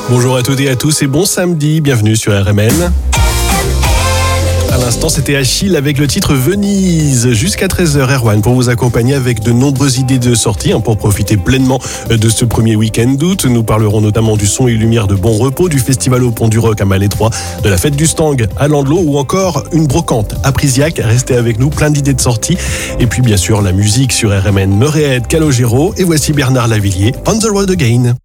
Bonjour à toutes et à tous et bon samedi, bienvenue sur RMN. À l'instant, c'était Achille avec le titre Venise. Jusqu'à 13h, Erwan, pour vous accompagner avec de nombreuses idées de sortie pour profiter pleinement de ce premier week-end d'août. Nous parlerons notamment du son et lumière de Bon Repos, du festival au Pont du Roc à Malétroit, de la fête du Stang à Landelot ou encore une brocante à Prisiac. Restez avec nous, plein d'idées de sortie. Et puis bien sûr, la musique sur RMN, Meuréhed, Calogero. Et voici Bernard Lavillier, On the Road Again.